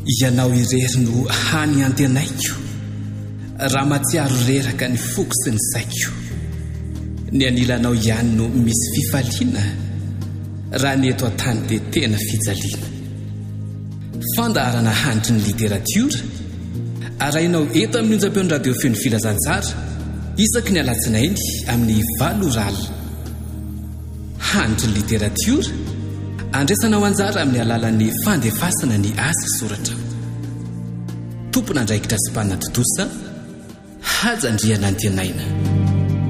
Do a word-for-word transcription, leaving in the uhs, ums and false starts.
ianao irery no hany antenaiko raha matsiaro reraka ny foko sy ny saiko ny anilanao ihany no misy fifaliana raha ny eto an-tany dia tena fijaliana fandaharana hanitry ny literatiora arahinao eto amin'ny onjam-peon'ny radio feno filazantsara isaky ny alatsinainy amin'ny valo rala hanitry ny literatiora andraisanao anjara amin'ny alalan'ny fandefasana ny asa soratra tompona andraikitra sy mpanatotosa hajandriana ny tenaina